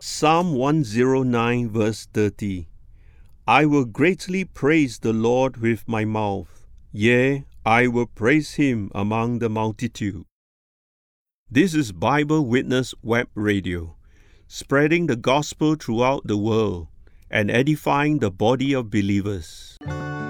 Psalm 109 verse 30. I will greatly praise the Lord with my mouth. Yea, I will praise him among the multitude. This is Bible Witness Web Radio, spreading the gospel throughout the world and edifying the body of believers.